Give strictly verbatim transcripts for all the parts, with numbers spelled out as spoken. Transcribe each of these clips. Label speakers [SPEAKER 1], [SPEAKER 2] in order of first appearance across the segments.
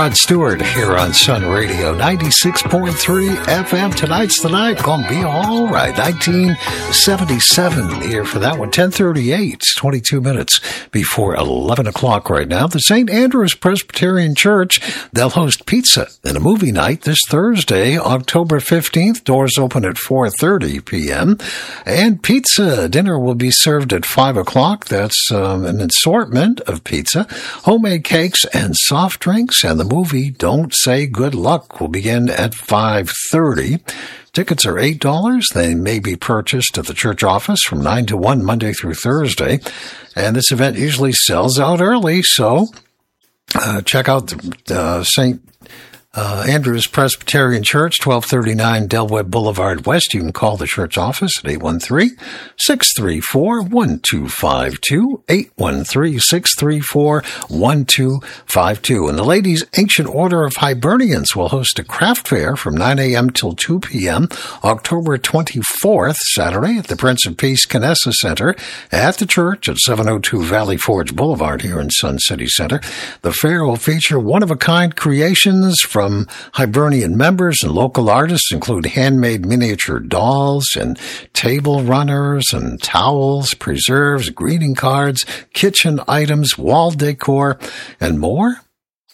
[SPEAKER 1] Rod Stewart here on Sun Radio, ninety-six point three F M. Tonight's the night. Gonna be all right. nineteen seventy-seven here for that one. ten thirty-eight, twenty-two minutes before eleven o'clock right now. The Saint Andrew's Presbyterian Church, they'll host pizza and a movie night this Thursday, October fifteenth. Doors open at four thirty p.m. And pizza dinner will be served at five o'clock. That's um, an assortment of pizza, homemade cakes, and soft drinks. And the movie Don't Say Good Luck will begin at five thirty. Tickets are eight dollars. They may be purchased at the church office from nine to one Monday through Thursday. And this event usually sells out early, so uh, check out the uh, Saint Uh, Andrew's Presbyterian Church, twelve thirty-nine Del Webb Boulevard West. You can call the church office at eight one three, six three four, one two five two, eight one three, six three four, one two five two. And the Ladies' Ancient Order of Hibernians will host a craft fair from nine a.m. till two p.m. October twenty-fourth, Saturday, at the Prince of Peace Canessa Center at the church at seven oh two Valley Forge Boulevard here in Sun City Center. The fair will feature one-of-a-kind creations from From Hibernian members, and local artists include handmade miniature dolls and table runners and towels, preserves, greeting cards, kitchen items, wall decor, and more.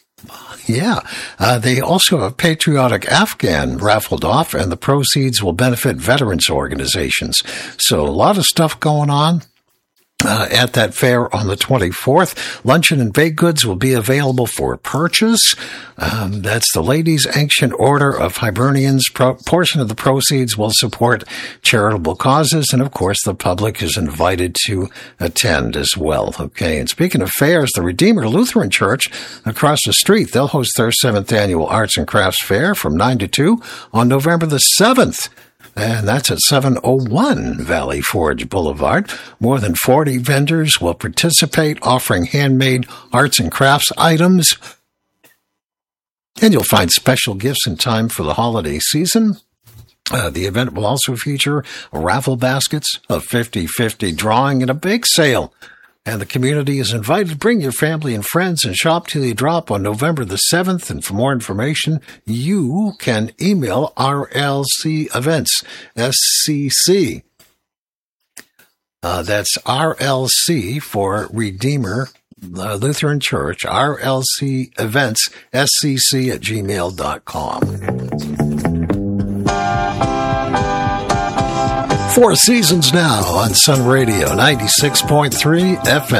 [SPEAKER 1] Yeah, uh, they also have Patriotic Afghan raffled off, and the proceeds will benefit veterans organizations. So a lot of stuff going on Uh, at that fair on the twenty-fourth. Luncheon and baked goods will be available for purchase. Um, that's the Ladies' Ancient Order of Hibernians. Pro- portion of the proceeds will support charitable causes, and of course the public is invited to attend as well. Okay, and speaking of fairs, the Redeemer Lutheran Church across the street, they'll host their seventh annual Arts and Crafts Fair from nine to two on November the seventh. And that's at seven oh one Valley Forge Boulevard. More than forty vendors will participate, offering handmade arts and crafts items. And you'll find special gifts in time for the holiday season. Uh, the event will also feature raffle baskets, a fifty-fifty drawing, and a bake sale. And the community is invited to bring your family and friends and shop till you drop on November the seventh. And for more information, you can email R L C Events, S C C. Uh, that's R L C for Redeemer uh, Lutheran Church, R L C Events, S C C at gmail dot com. Four Seasons now on Sun Radio, ninety-six point three F M.